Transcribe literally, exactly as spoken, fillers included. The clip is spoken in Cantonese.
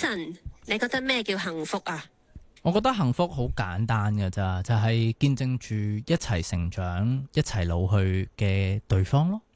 晨，你覺得咩叫幸福啊？ 我覺得幸福好簡單㗎咋，就係見證住一齊成長、一齊老去嘅對方咯。